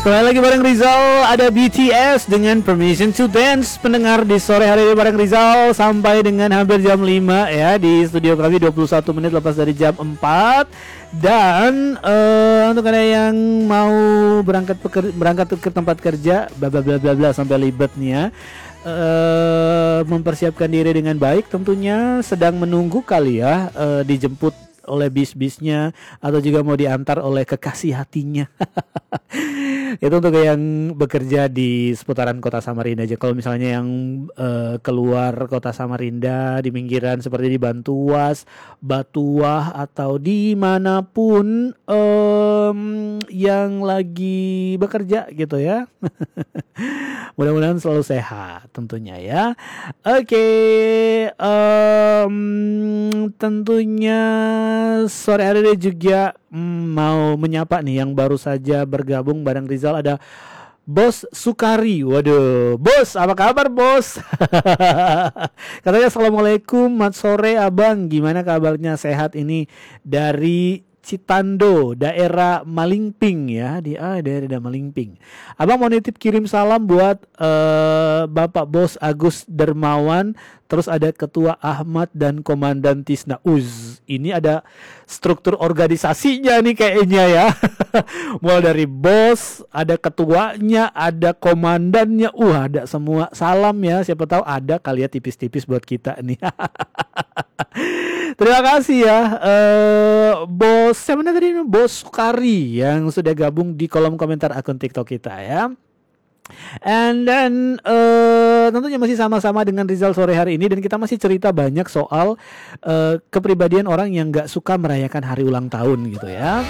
Kembali lagi bareng Rizal, ada BTS dengan Permission to Dance. Pendengar di sore hari ini bareng Rizal sampai dengan hampir jam 5 ya. Di studio kami 21 menit lepas dari jam 4. Dan untuk Anda yang mau berangkat ke tempat kerja, bla bla bla bla bla sampai libet nih ya. Mempersiapkan diri dengan baik, tentunya sedang menunggu kali ya dijemput oleh bis-bisnya atau juga mau diantar oleh kekasih hatinya. Itu untuk yang bekerja di seputaran kota Samarinda aja. Kalau misalnya yang keluar kota Samarinda di pinggiran seperti di Bantuas, Batuah atau dimanapun yang lagi bekerja gitu ya. Mudah-mudahan selalu sehat tentunya ya. Oke, tentunya sore hari ini juga mau menyapa nih yang baru saja bergabung bareng Rizal, ada Bos Sukari. Waduh, Bos, apa kabar Bos? Katanya assalamualaikum, mat sore abang, gimana kabarnya, sehat ini dari Citando, daerah Malingping ya, di daerah Malingping. Abang mau nitip kirim salam buat Bapak Bos Agus Dermawan, terus ada Ketua Ahmad dan Komandan Tisna Uz. Ini ada struktur organisasinya nih kayaknya ya. Mulai dari bos, ada ketuanya, ada komandannya, ada semua. Salam ya, siapa tahu ada kali ya tipis-tipis buat kita nih. Terima kasih ya Bos, saya mana tadi Bos Sukari yang sudah gabung di kolom komentar akun TikTok kita ya. And then tentunya masih sama-sama dengan Rizal sore hari ini, dan kita masih cerita banyak soal kepribadian orang yang gak suka merayakan hari ulang tahun gitu ya.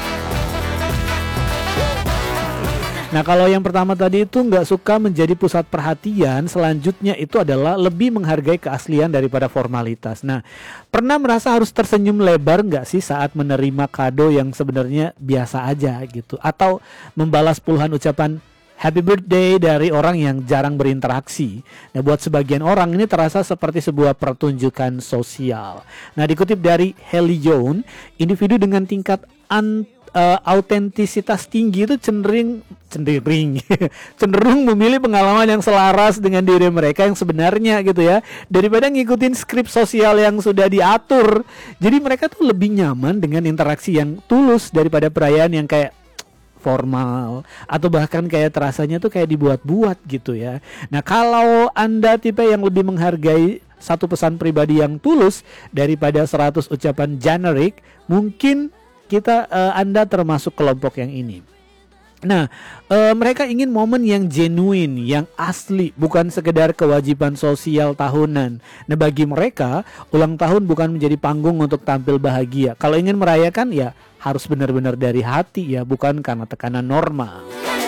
Nah, kalau yang pertama tadi itu nggak suka menjadi pusat perhatian, selanjutnya itu adalah lebih menghargai keaslian daripada formalitas. Nah, pernah merasa harus tersenyum lebar nggak sih saat menerima kado yang sebenarnya biasa aja gitu? Atau membalas puluhan ucapan happy birthday dari orang yang jarang berinteraksi. Nah, buat sebagian orang ini terasa seperti sebuah pertunjukan sosial. Nah, dikutip dari Helion, individu dengan tingkat autentisitas tinggi itu cenderung memilih pengalaman yang selaras dengan diri mereka yang sebenarnya gitu ya, daripada ngikutin skrip sosial yang sudah diatur. Jadi mereka tuh lebih nyaman dengan interaksi yang tulus daripada perayaan yang kayak formal atau bahkan kayak terasanya tuh kayak dibuat-buat gitu ya. Nah, kalau Anda tipe yang lebih menghargai satu pesan pribadi yang tulus daripada 100 ucapan generik, mungkin Anda termasuk kelompok yang ini. Nah, mereka ingin momen yang genuine, yang asli, bukan sekedar kewajiban sosial tahunan. Nah, bagi mereka, ulang tahun bukan menjadi panggung untuk tampil bahagia. Kalau ingin merayakan ya harus benar-benar dari hati ya, bukan karena tekanan norma.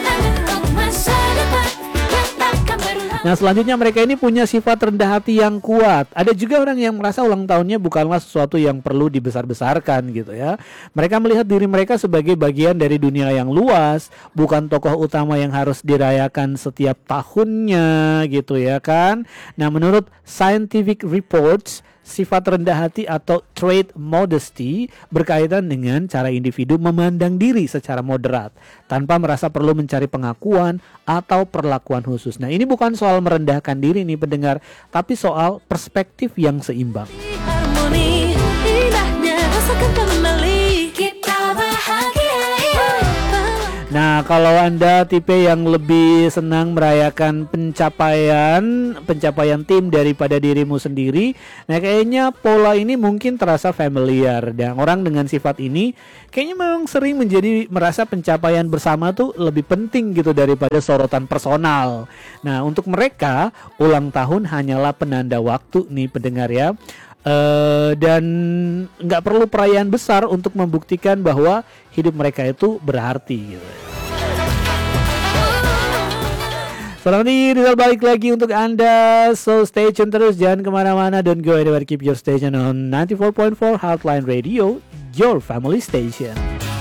Nah, selanjutnya mereka ini punya sifat rendah hati yang kuat. Ada juga orang yang merasa ulang tahunnya bukanlah sesuatu yang perlu dibesar-besarkan gitu ya. Mereka melihat diri mereka sebagai bagian dari dunia yang luas, bukan tokoh utama yang harus dirayakan setiap tahunnya gitu ya kan. Nah, menurut Scientific Reports, sifat rendah hati atau trait modesty berkaitan dengan cara individu memandang diri secara moderat tanpa merasa perlu mencari pengakuan atau perlakuan khusus. Nah, ini bukan soal merendahkan diri nih pendengar, tapi soal perspektif yang seimbang. Harmoni, indahnya rasakan kembali kita bahagia. Nah, kalau Anda tipe yang lebih senang merayakan pencapaian tim daripada dirimu sendiri, nah kayaknya pola ini mungkin terasa familiar, dan orang dengan sifat ini kayaknya memang sering merasa pencapaian bersama tuh lebih penting gitu daripada sorotan personal. Nah, untuk mereka ulang tahun hanyalah penanda waktu nih pendengar ya. Dan nggak perlu perayaan besar untuk membuktikan bahwa hidup mereka itu berarti gitu. Sekarang ini Rizal balik lagi untuk Anda, so stay tune terus, jangan kemana-mana, don't go anywhere, keep your station on 94.4 Heartline Radio, your family station.